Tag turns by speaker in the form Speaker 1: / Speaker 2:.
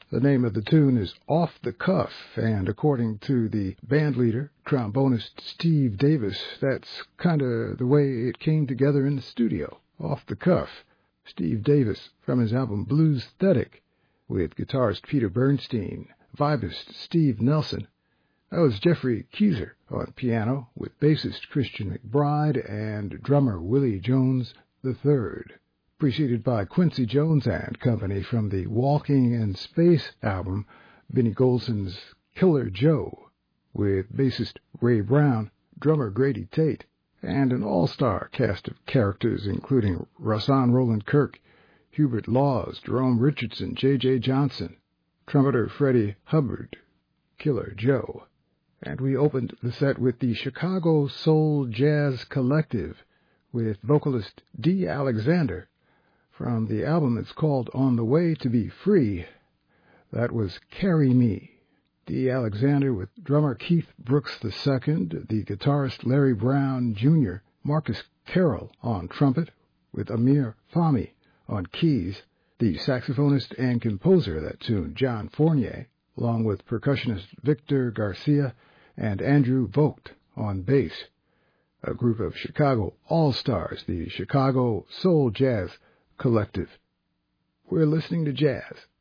Speaker 1: The name of the tune is Off the Cuff, and according to the band leader, trombonist Steve Davis, that's kind of the way it came together in the studio. Off the Cuff. Steve Davis from his album Bluesthetic, with guitarist Peter Bernstein, vibist Steve Nelson. That was Jeffrey Keyser on piano, with bassist Christian McBride and drummer Willie Jones III, preceded by Quincy Jones and Company from the Walking in Space album, Benny Golson's Killer Joe, with bassist Ray Brown, drummer Grady Tate, and an all-star cast of characters including Rahsaan Roland Kirk, Hubert Laws, Jerome Richardson, J.J. Johnson, trumpeter Freddie Hubbard, Killer Joe. And we opened the set with the Chicago Soul Jazz Collective with vocalist Dee Alexander from the album that's called On the Way to Be Free. That was Carry Me. Dee Alexander with drummer Keith Brooks II, the guitarist Larry Brown Jr., Marcus Carroll on trumpet, with Amir Fahmy on keys, the saxophonist and composer of that tune, John Fournier, along with percussionist Victor Garcia and Andrew Vogt on bass, a group of Chicago all-stars, the Chicago Soul Jazz Collective. We're listening to jazz